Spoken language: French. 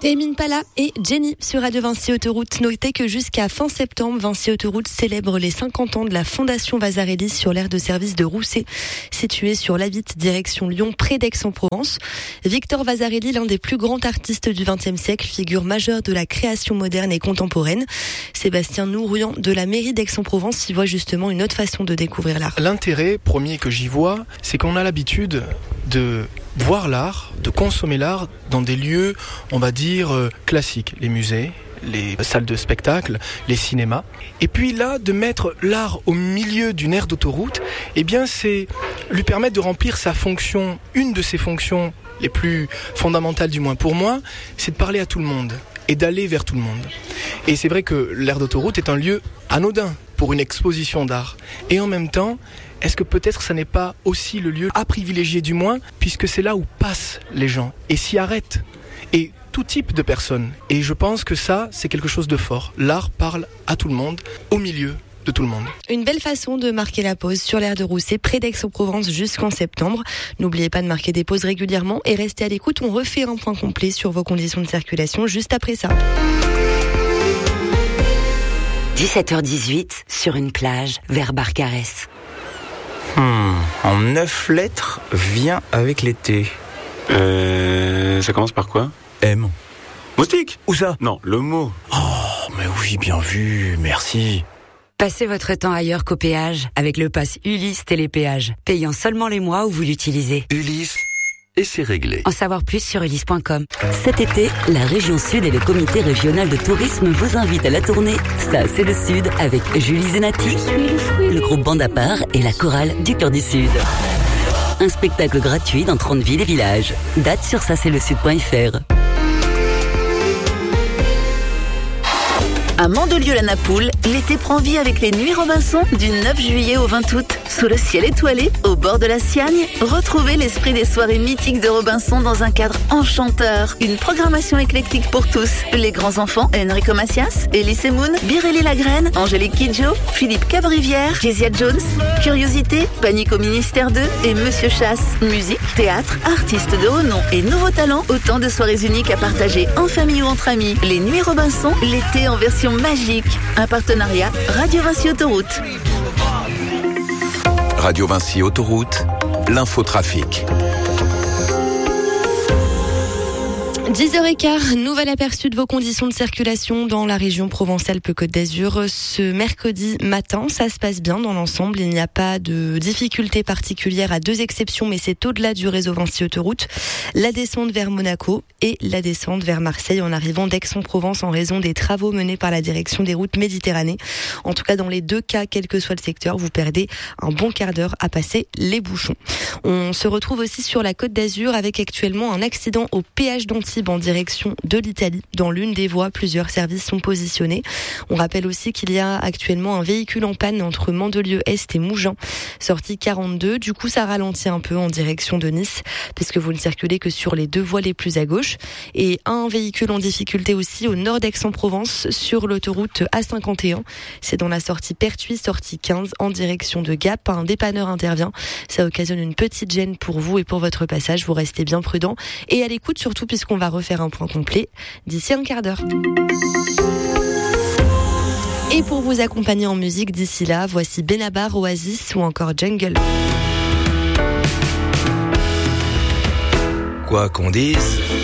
Émine Pala et Jenny sur Radio Vinci Autoroute. Notez que jusqu'à fin septembre, Vinci Autoroute célèbre les 50 ans de la Fondation Vasarely sur l'aire de service de Rousset, située sur l'Avitte, direction Lyon, près d'Aix-en-Provence. Victor Vasarely, l'un des plus grands artistes du XXe siècle, figure majeure de la création moderne et contemporaine. Sébastien Nourian de la mairie d'Aix-en-Provence y voit justement une autre façon de découvrir l'art. L'intérêt premier que j'y vois, c'est qu'on a l'habitude de voir l'art, de consommer l'art dans des lieux, on va dire, classiques, les musées, les salles de spectacle, les cinémas. Et puis là, de mettre l'art au milieu d'une aire d'autoroute, eh bien c'est lui permettre de remplir sa fonction, une de ses fonctions les plus fondamentales du moins pour moi, c'est de parler à tout le monde et d'aller vers tout le monde. Et c'est vrai que l'aire d'autoroute est un lieu anodin pour une exposition d'art. Et en même temps, est-ce que peut-être ça n'est pas aussi le lieu à privilégier du moins, puisque c'est là où passent les gens et s'y arrêtent. Et tout type de personnes. Et je pense que ça, c'est quelque chose de fort. L'art parle à tout le monde, au milieu de tout le monde. Une belle façon de marquer la pause sur l'aire de Rousset, près d'Aix-en-Provence jusqu'en septembre. N'oubliez pas de marquer des pauses régulièrement et restez à l'écoute. On refait un point complet sur vos conditions de circulation juste après ça. 17h18, sur une plage, vers Barcarès. En 9 lettres, vient avec l'été. Ça commence par quoi? M. Moustique? Où ça? Non, le mot. Oh, mais oui, bien vu, merci. Passez votre temps ailleurs qu'au péage avec le pass Ulysse Télépéage, payant seulement les mois où vous l'utilisez. Ulysse, et c'est réglé. En savoir plus sur ulysse.com. Cet été, la région Sud et le comité régional de tourisme vous invitent à la tournée Ça c'est le Sud avec Julie Zenati, le groupe Bande à part et la chorale du Cœur du Sud. Un spectacle gratuit dans 30 villes et villages. Date sur ça-c'est-le-sud.fr. À Mandelieu-la-Napoule, l'été prend vie avec les Nuits Robinson du 9 juillet au 20 août. Sous le ciel étoilé, au bord de la Siagne, retrouvez l'esprit des soirées mythiques de Robinson dans un cadre enchanteur. Une programmation éclectique pour tous. Les grands enfants, Enrico Macias, Elise Moon, Birelli Lagraine, Angélique Kidjo, Philippe Cabrivière, Kezia Jones, Curiosité, Panique au Ministère 2 et Monsieur Chasse. Musique, théâtre, artistes de haut nom et nouveaux talents, autant de soirées uniques à partager en famille ou entre amis. Les Nuits Robinson, l'été en version magique. Un partenariat Radio Vinci Autoroute. Radio Vinci Autoroute, l'infotrafic. 10h15, nouvel aperçu de vos conditions de circulation dans la région Provence-Alpes-Côte d'Azur. Ce mercredi matin, ça se passe bien dans l'ensemble. Il n'y a pas de difficultés particulières à deux exceptions, mais c'est au-delà du réseau Vinci Autoroute. La descente vers Monaco et la descente vers Marseille en arrivant d'Aix-en-Provence en raison des travaux menés par la direction des routes Méditerranée. En tout cas, dans les deux cas, quel que soit le secteur, vous perdez un bon quart d'heure à passer les bouchons. On se retrouve aussi sur la Côte d'Azur avec actuellement un accident au péage d'Antibes en direction de l'Italie. Dans l'une des voies, plusieurs services sont positionnés. On rappelle aussi qu'il y a actuellement un véhicule en panne entre Mandelieu-Est et Mougins, sortie 42. Du coup, ça ralentit un peu en direction de Nice, puisque vous ne circulez que sur les deux voies les plus à gauche. Et un véhicule en difficulté aussi au nord d'Aix-en-Provence, sur l'autoroute A51. C'est dans la sortie Pertuis, sortie 15, en direction de Gap. Un dépanneur intervient. Ça occasionne une petite gêne pour vous et pour votre passage. Vous restez bien prudent et à l'écoute, surtout puisqu'on va refaire un point complet d'ici un quart d'heure. Et pour vous accompagner en musique d'ici là, voici Benabar, Oasis ou encore Jungle. Quoi qu'on dise,